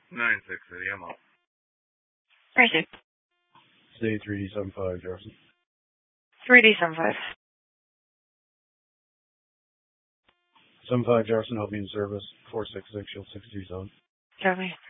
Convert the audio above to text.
960, I'm up. Crazy. Stay 3D75, Jefferson. 3D75. 75 Jefferson, help me in service. 466, shield 637. Copy.